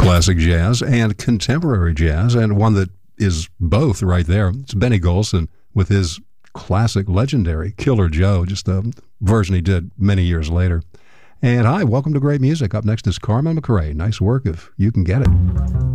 classic jazz and contemporary jazz, and one that is both right there. It's Benny Golson with his classic, legendary Killer Joe, just a version he did many years later. And hi, welcome to Great Music. Up next is Carmen McRae. Nice work if you can get it.